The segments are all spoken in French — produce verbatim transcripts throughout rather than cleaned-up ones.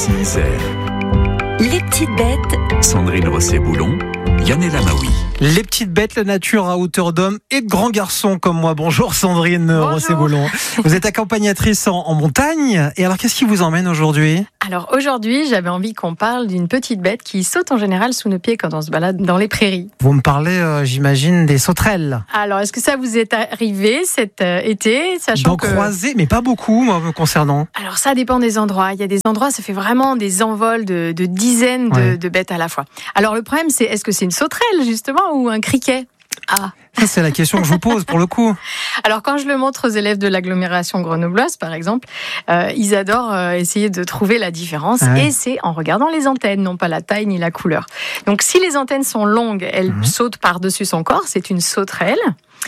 Ici Isère. Les petites bêtes. Sandrine Rosset-Boulon, Yann Lamaoui. Les petites bêtes, la nature à hauteur d'homme et de grands garçons comme moi. Bonjour Sandrine Rosset-Boulon. Vous êtes accompagnatrice en, en montagne. Et alors, qu'est-ce qui vous emmène aujourd'hui ? Alors aujourd'hui, j'avais envie qu'on parle d'une petite bête qui saute en général sous nos pieds quand on se balade dans les prairies. Vous me parlez, euh, j'imagine, des sauterelles. Alors, est-ce que ça vous est arrivé cet euh, été, sachant D'en que... croiser, mais pas beaucoup, moi, me concernant. Alors ça dépend des endroits. Il y a des endroits, ça fait vraiment des envols de, de dizaines de, Ouais. de bêtes à la fois. Alors le problème, c'est est-ce que c'est une sauterelle justement ou un criquet ? Ah. Ça, c'est la question que je vous pose pour le coup. Alors quand je le montre aux élèves de l'agglomération grenobloise, par exemple, euh, ils adorent euh, essayer de trouver la différence. Ouais. Et c'est en regardant les antennes, non pas la taille ni la couleur. Donc si les antennes sont longues, elles Mhm. sautent par-dessus son corps, c'est une sauterelle.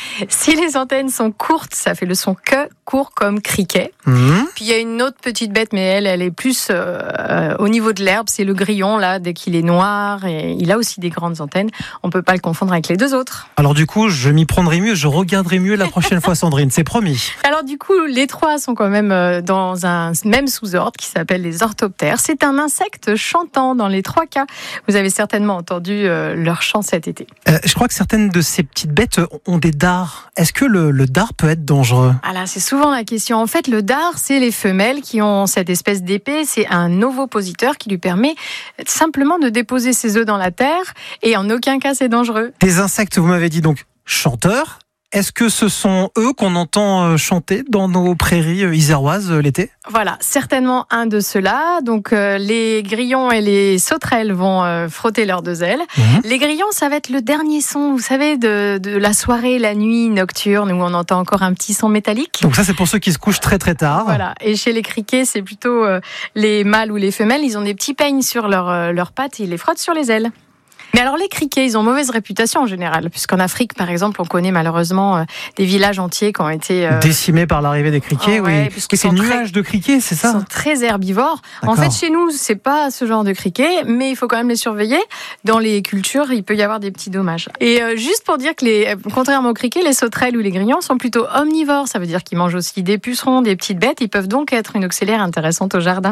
Si les antennes sont courtes, ça fait le son que, court comme criquet. Mmh. Puis il y a une autre petite bête, mais elle, elle est plus euh, au niveau de l'herbe. C'est le grillon, là, dès qu'il est noir. Et il a aussi des grandes antennes. On peut pas le confondre avec les deux autres. Alors du coup, je m'y prendrai mieux, je regarderai mieux la prochaine fois, Sandrine, c'est promis. Alors du coup, les trois sont quand même euh, dans un même sous-ordre qui s'appelle les orthoptères. C'est un insecte chantant dans les trois cas. Vous avez certainement entendu euh, leur chant cet été. Euh, je crois que certaines de ces petites bêtes ont des dards. Est-ce que le, le dard peut être dangereux ? Ah là, c'est souvent la question. En fait, le dard, c'est les femelles qui ont cette espèce d'épée. C'est un ovopositeur qui lui permet simplement de déposer ses œufs dans la terre et en aucun cas c'est dangereux. Des insectes, vous m'avez dit donc chanteurs. Est-ce que ce sont eux qu'on entend euh, chanter dans nos prairies euh, iséroises euh, l'été ? Voilà, certainement un de ceux-là. Donc euh, les grillons et les sauterelles vont euh, frotter leurs deux ailes. Mmh. Les grillons, ça va être le dernier son, vous savez, de, de la soirée, la nuit nocturne, où on entend encore un petit son métallique. Donc ça, c'est pour ceux qui se couchent très très tard. Voilà. Et chez les criquets, c'est plutôt euh, les mâles ou les femelles. Ils ont des petits peignes sur leurs euh, leurs pattes et ils les frottent sur les ailes. Mais alors les criquets, ils ont mauvaise réputation en général, puisqu'en Afrique, par exemple, on connaît malheureusement euh, des villages entiers qui ont été euh, Décimés par l'arrivée des criquets, Oh ouais, oui. puisqu'ils Oui, c'est sont nuages de criquets, c'est Ils ça ? sont très herbivores. En D'accord. fait, chez nous, c'est pas ce genre de criquets, mais il faut quand même les surveiller. Dans les cultures, il peut y avoir des petits dommages. Et euh, juste pour dire que, les, contrairement aux criquets, les sauterelles ou les grillons sont plutôt omnivores. Ça veut dire qu'ils mangent aussi des pucerons, des petites bêtes. Ils peuvent donc être une auxiliaire intéressante au jardin.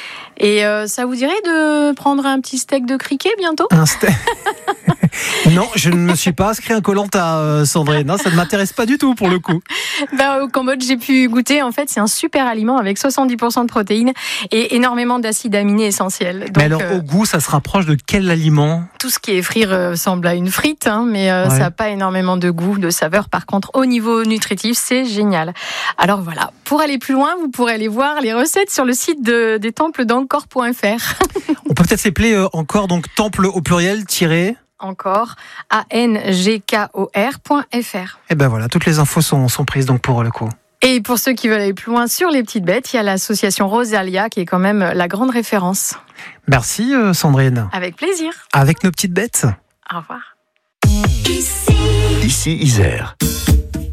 Et euh, ça vous dirait de prendre un petit steak de criquet bientôt ? Un steak. Non, je ne me suis pas inscrit à un Koh-Lanta, euh, Sandrine. Non, ça ne m'intéresse pas du tout pour le coup. Ben, au Cambodge, j'ai pu goûter. En fait, c'est un super aliment avec soixante-dix pour cent de protéines et énormément d'acides aminés essentiels. Donc, mais alors, euh, au goût, ça se rapproche de quel aliment ? tout ce qui est frit ressemble à une frite, hein, mais euh, Ouais. ça n'a pas énormément de goût, de saveur. Par contre, au niveau nutritif, c'est génial. Alors voilà, pour aller plus loin, vous pourrez aller voir les recettes sur le site de, des temples d'Angkor point f r. On peut peut-être s'appeler euh, encore, donc, temple au pluriel, tiré. Encore, A N G K O R point F R. Et ben voilà, toutes les infos sont, sont prises donc pour le coup. Et pour ceux qui veulent aller plus loin sur les petites bêtes, il y a l'association Rosalia qui est quand même la grande référence. Merci euh, Sandrine. Avec plaisir. Avec nos petites bêtes. Au revoir. Ici Isère.